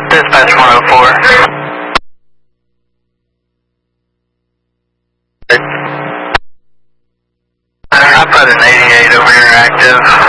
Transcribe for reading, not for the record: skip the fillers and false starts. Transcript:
Dispatch 104. I put an 88 over here active.